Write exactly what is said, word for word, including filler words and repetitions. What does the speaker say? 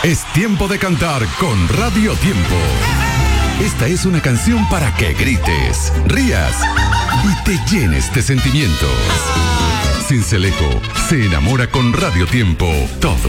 Es tiempo de cantar con Radio Tiempo. Esta es una canción para que grites, rías y te llenes de sentimientos. Cincelejo se enamora con Radio Tiempo todo